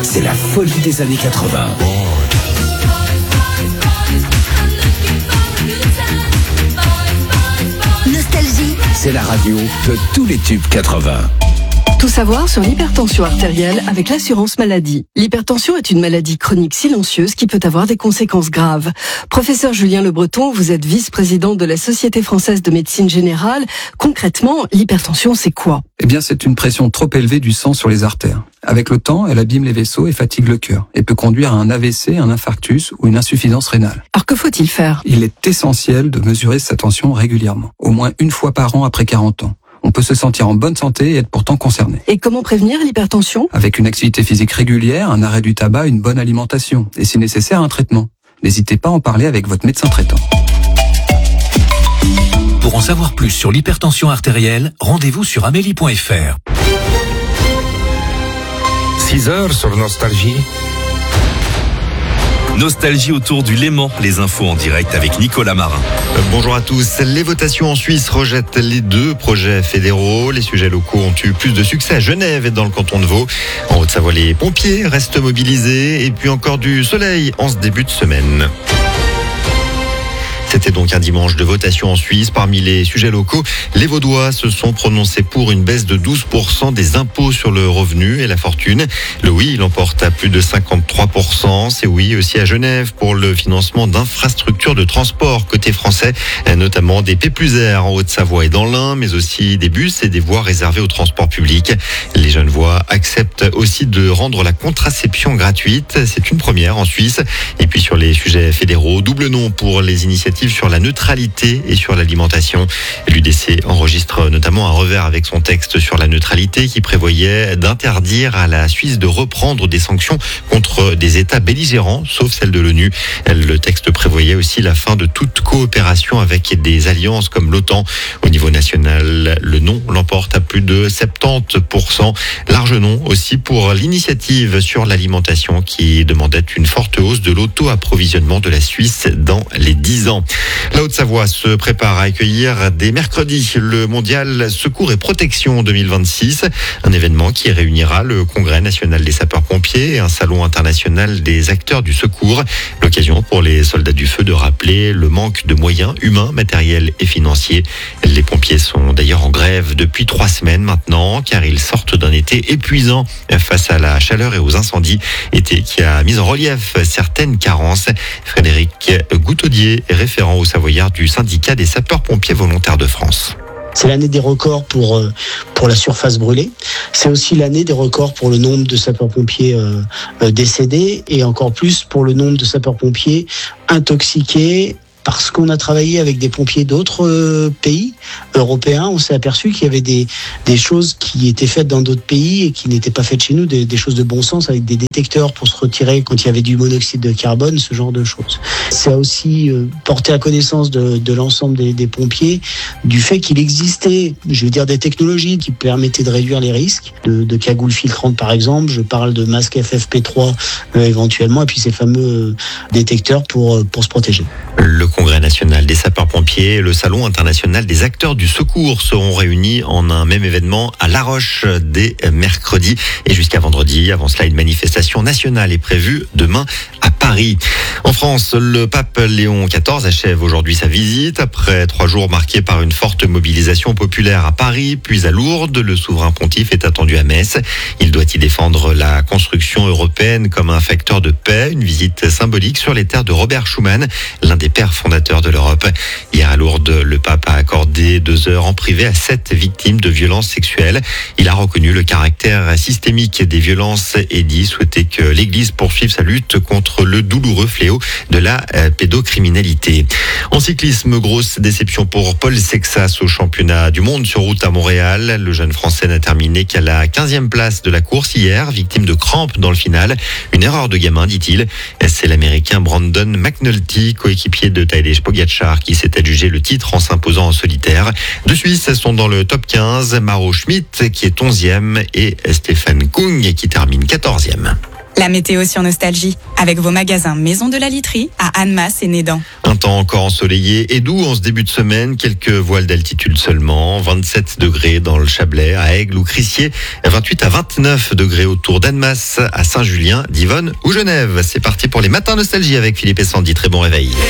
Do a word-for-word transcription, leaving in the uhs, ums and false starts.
c'est la folie des années quatre-vingts. Nostalgie, c'est la radio de tous les tubes quatre-vingts. Tout savoir sur l'hypertension artérielle avec l'assurance maladie. L'hypertension est une maladie chronique silencieuse qui peut avoir des conséquences graves. Professeur Julien Le Breton, vous êtes vice-président de la Société française de médecine générale. Concrètement, l'hypertension, c'est quoi ? Eh bien, c'est une pression trop élevée du sang sur les artères. Avec le temps, elle abîme les vaisseaux et fatigue le cœur et peut conduire à un A V C, un infarctus ou une insuffisance rénale. Alors que faut-il faire ? Il est essentiel de mesurer sa tension régulièrement, au moins une fois par an après quarante ans. On peut se sentir en bonne santé et être pourtant concerné. Et comment prévenir l'hypertension ? Avec une activité physique régulière, un arrêt du tabac, une bonne alimentation et si nécessaire un traitement. N'hésitez pas à en parler avec votre médecin traitant. Pour en savoir plus sur l'hypertension artérielle, rendez-vous sur amélie point f r. six heures sur Nostalgie. Nostalgie autour du Léman, les infos en direct avec Nicolas Marin. Bonjour à tous. Les votations en Suisse rejettent les deux projets fédéraux. Les sujets locaux ont eu plus de succès à Genève et dans le canton de Vaud. En Haute-Savoie, les pompiers restent mobilisés et puis encore du soleil en ce début de semaine. C'était donc un dimanche de votation en Suisse. Parmi les sujets locaux, les Vaudois se sont prononcés pour une baisse de douze pour cent des impôts sur le revenu et la fortune. Le oui l'emporte à plus de cinquante-trois pour cent. C'est oui aussi à Genève pour le financement d'infrastructures de transport côté français, notamment des P plus R en Haute-Savoie et dans l'Ain, mais aussi des bus et des voies réservées au transport public. Les Genevois acceptent aussi de rendre la contraception gratuite. C'est une première en Suisse. Et puis sur les sujets fédéraux, double non pour les initiatives sur la neutralité et sur l'alimentation. L'U D C enregistre notamment un revers avec son texte sur la neutralité qui prévoyait d'interdire à la Suisse de reprendre des sanctions contre des États belligérants, sauf celle de l'ONU. Le texte prévoyait aussi la fin de toute coopération avec des alliances comme l'OTAN. Au niveau national, le non l'emporte à plus de soixante-dix pour cent. Large non aussi pour l'initiative sur l'alimentation qui demandait une forte hausse de l'auto-approvisionnement de la Suisse dans les dix ans. La Haute-Savoie se prépare à accueillir dès mercredi le mondial Secours et Protection deux mille vingt-six, un événement qui réunira le Congrès national des sapeurs-pompiers et un salon international des acteurs du secours. L'occasion pour les soldats du feu de rappeler le manque de moyens humains, matériels et financiers. Les pompiers sont d'ailleurs en grève depuis trois semaines maintenant, car ils sortent d'un été épuisant face à la chaleur et aux incendies. Été qui a mis en relief certaines carences. Frédéric Goutaudier, référent au Savoyard du syndicat des sapeurs-pompiers volontaires de France. C'est l'année des records pour, pour la surface brûlée. C'est aussi l'année des records pour le nombre de sapeurs-pompiers euh, décédés et encore plus pour le nombre de sapeurs-pompiers intoxiqués. Parce qu'on a travaillé avec des pompiers d'autres euh, pays européens, on s'est aperçu qu'il y avait des, des choses qui étaient faites dans d'autres pays et qui n'étaient pas faites chez nous, des, des choses de bon sens avec des détecteurs pour se retirer quand il y avait du monoxyde de carbone, ce genre de choses. C'est aussi euh, porté à connaissance de, de l'ensemble des, des pompiers du fait qu'il existait, je veux dire, des technologies qui permettaient de réduire les risques, de, de cagoules filtrantes par exemple, je parle de masques F F P trois euh, éventuellement, et puis ces fameux euh, détecteurs pour, pour se protéger. Le Congrès national des sapeurs-pompiers et le Salon international des acteurs du secours seront réunis en un même événement à La Roche dès mercredi et jusqu'à vendredi. Avant cela, une manifestation nationale est prévue demain à Paris. En France, le pape Léon quatorze achève aujourd'hui sa visite. Après trois jours marqués par une forte mobilisation populaire à Paris, puis à Lourdes, le souverain pontife est attendu à Metz. Il doit y défendre la construction européenne comme un facteur de paix. Une visite symbolique sur les terres de Robert Schuman, l'un des pères fondateurs de l'Europe. Hier à Lourdes, le pape a accordé deux heures en privé à sept victimes de violences sexuelles. Il a reconnu le caractère systémique des violences et dit souhaiter que l'Église poursuive sa lutte contre le douloureux fléau de la pédocriminalité. En cyclisme, grosse déception pour Paul Sexas au championnat du monde sur route à Montréal. Le jeune Français n'a terminé qu'à la quinzième place de la course hier, victime de crampes dans le final. Une erreur de gamin, dit-il. C'est l'Américain Brandon McNulty, coéquipier de Tadej Pogačar, qui s'est adjugé le titre en s'imposant en solitaire. Deux Suisses sont dans le top quinze, Maro Schmidt qui est onzième et Stefan Kung qui termine quatorzième. La météo sur Nostalgie, avec vos magasins Maison de la Literie à Annemasse et Nédan. Un temps encore ensoleillé et doux en ce début de semaine, quelques voiles d'altitude seulement, vingt-sept degrés dans le Chablais, à Aigle ou Crissier, vingt-huit à vingt-neuf degrés autour d'Annemasse, à Saint-Julien, Divonne ou Genève. C'est parti pour les matins Nostalgie avec Philippe et Sandy, très bon réveil.